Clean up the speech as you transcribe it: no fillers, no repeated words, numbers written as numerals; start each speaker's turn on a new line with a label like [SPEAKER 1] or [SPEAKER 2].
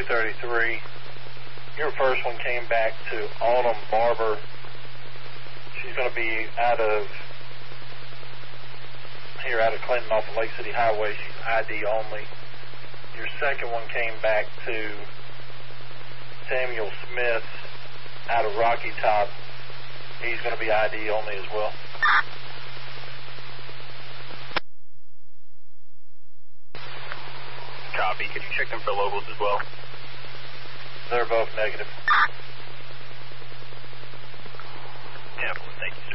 [SPEAKER 1] 233. Your first one came back to Autumn Barber. She's going to be out of Clinton off of Lake City Highway. She's ID only. Your second one came back to Samuel Smith out of Rocky Top. He's going to be ID only as well.
[SPEAKER 2] Copy. Can you check them for locals as well?
[SPEAKER 1] They're both negative.
[SPEAKER 2] Yeah, thank you.